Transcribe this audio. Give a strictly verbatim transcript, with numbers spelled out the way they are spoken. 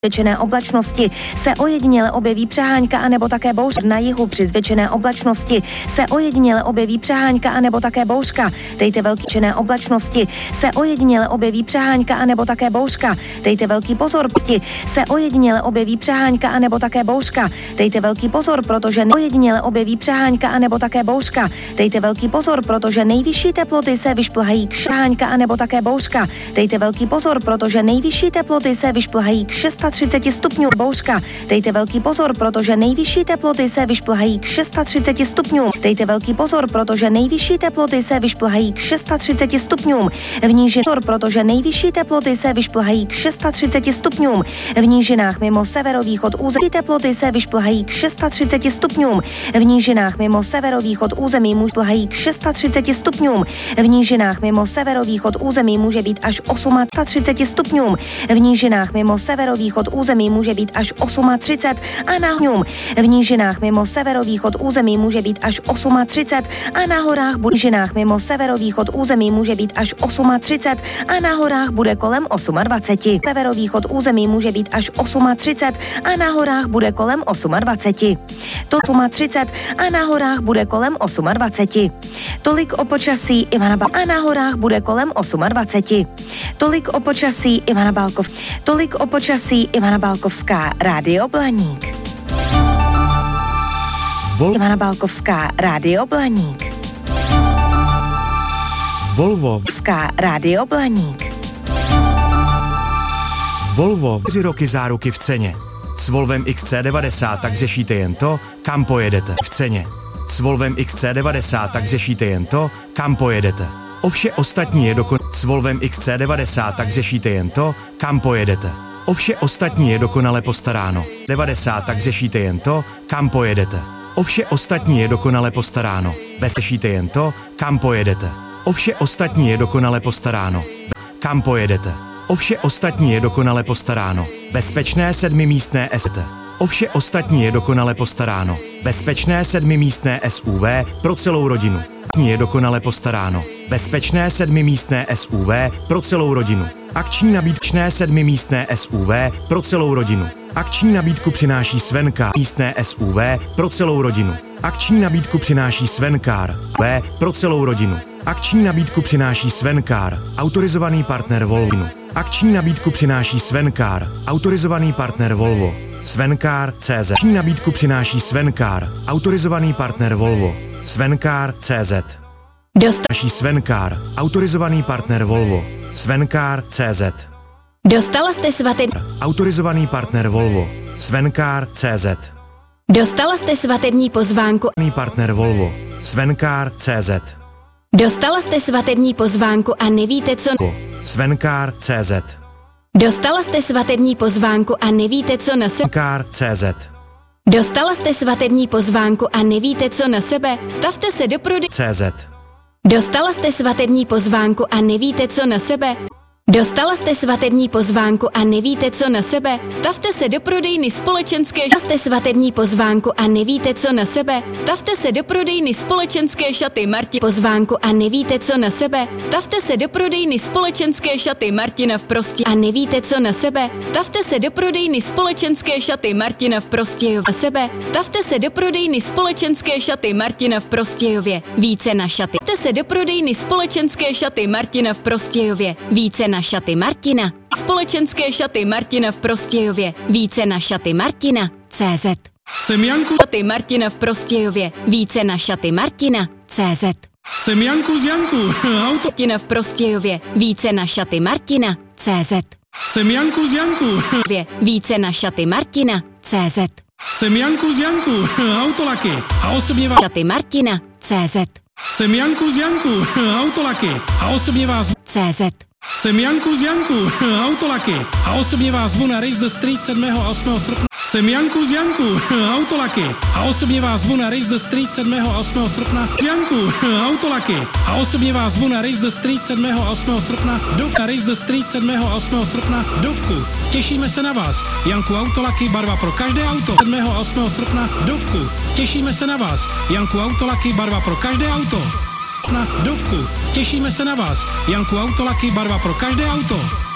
zvětšené oblačnosti se ojediněle objeví přehánka anebo také bouřka. Na jihu při zvětšené oblačnosti se ojediněle objeví přehánka anebo také bouřka. Dejte velký zvětšené oblačnosti se ojediněle objeví přehánka anebo také bouřka. Dejte velký pozor, se ojediněle objeví přehánka anebo také bouřka. Dejte velký pozor, protože ojediněle objeví přehánka anebo také bouřka. Dejte velký pozor, protože nejvyšší teploty se vyšplhají k přehánka anebo také bouřka. Dejte velký pozor, protože nejvyšší teploty se vyšplhají k třicet šest stupňů bouřka. Dejte velký pozor, protože nejvyšší teploty se vyšplhají k třicet šest stupňům. Dejte velký pozor, protože nejvyšší teploty se vyšplhají k třicet šest stupňům. V nížinách, protože nejvyšší teploty se vyšplhají k třicet šest stupňům. V nížinách mimo severovýchod území teploty se vyšplhají k třicet šest stupňům. V nížinách mimo severovýchod území může plhají k třicet šest stupňům. V nížinách mimo severovýchod území může být až třicet osm stupňům. V nížinách mimo severovýchod území může být až třicet osm a na hňům. V nížinách mimo severovýchod území může být až třicet osm a na horách bude nížinách mimo severovýchod území může být až třicet osm a na horách bude kolem dvacet osm. Severovýchod území může být až třicet osm a na horách bude kolem dvacet osm. To třicet osm a na horách bude kolem dvacet osm. Tolik o počasí Ivana Bal- a na horách bude kolem dvacet osm. Tolik o počasí Ivana Balkov. Tolik o počasí Ivana Balkovská, Rádio Blaník. Vol- Ivana Balkovská, Rádio Blaník. Volvo. Rádio Blaník. Volvo. Tři roky záruky v ceně. S Volvem X C devadesát tak řešíte jen to, kam pojedete. V ceně. S Volvem X C devadesát tak řešíte jen to, kam pojedete. O vše ostatní je dokon... S Volvem X C devadesát tak řešíte jen to, kam pojedete. O vše ostatní je dokonale postaráno. devadesát tak řešíte jen to, kam pojedete. O vše ostatní je dokonale postaráno. Bez řešíte jen to, kam pojedete. O vše ostatní je dokonale postaráno. Kam pojedete. O vše ostatní je dokonale postaráno. Bezpečné sedmimístné S U V. O vše ostatní je dokonale postaráno. Bezpečné sedmimístné S U V pro celou rodinu. Je dokonale postaráno. Bezpečné sedmimístné S U V pro celou rodinu. Akční nabídčné sedmimístné S U V pro celou rodinu. Akční nabídku přináší Svenkár. Místné S U V pro celou rodinu. Akční nabídku přináší Svenkár. V pro celou rodinu. Akční nabídku přináší Svenkár. Autorizovaný partner Volvo. Akční nabídku přináší Svenkár. Autorizovaný partner Volvo. Svenkár tečka cé zet. Akční nabídku přináší Svenkár. Autorizovaný partner Volvo. Svenkár tečka cé zet. Dostačí Svenkár. Autorizovaný partner Volvo. Svenkár tečka cé zet. Dostala jste svateb... Autorizovaný partner Volvo. Svenkár tečka cé zet. Dostala jste svatební pozvánku... Partner Volvo. Svenkár tečka cé zet. Dostala jste svatební pozvánku a nevíte, co... Svenkár tečka cé zet. Dostala jste svatební pozvánku a nevíte, co na sebe... Svenkár tečka cé zet. Dostala jste svatební pozvánku a nevíte, co na sebe? Stavte se do prodej... cé zet. Dostala jste svatební pozvánku a nevíte, co na sebe? Dostala jste svatební pozvánku a nevíte, co na sebe? Stavte se do prodejny společenské... Jste svatební pozvánku a nevíte, co na sebe? Stavte se do prodejny společenské šaty Marti... Pozvánku a nevíte, co na sebe? Stavte se do prodejny společenské šaty Martina v Prostě... A nevíte, co na sebe? Stavte se do prodejny společenské šaty Martina v Prostějově. Na sebe? Stavte se do prodejny společenské šaty Martina v Prostějově. Více na šaty. Stavte se do prodejny společenské šaty Martina v Prostějově. Více na šaty Martina. Společenské šaty Martina v Prostějově. Více na šaty Martina. cé zet. Jsem Janku. Šaty Martina v Prostějově. Více na šaty Martina. cé zet. Jsem Janku z Janku. Auto. Martina v Prostějově. Více na šaty Martina. cé zet. Jsem Janku z Janku. Více na šaty Martina. cé zet. Jsem Janku z Janku. Autolaky. A osobně vás... Šaty Martina. cé zet. Jsem Janku z Janku. Autolaky. A osobně vás... cé zet. Jsem Janku z Janku. Autolaky. A osobně vás zvu na Race the Street sedmého a osmého srpna. Jsem Janku z Janku. Autolaky. A osobně vás zvu na Race the Street sedmého a osmého srpna. Z Janku. Autolaky. A osobně vás zvu na Race the Street sedmého a osmého srpna. Vdov na Race the Street sedmého a osmého srpna. Vdovku. Těšíme se na vás. Janku Autolaky, barva pro každé auto. sedmého a osmého srpna. Vdovku. Těšíme se na vás. Janku Autolaky, barva pro každé auto. Na Vdovku. Těšíme se na vás. Janku Autolaky, barva pro každé auto.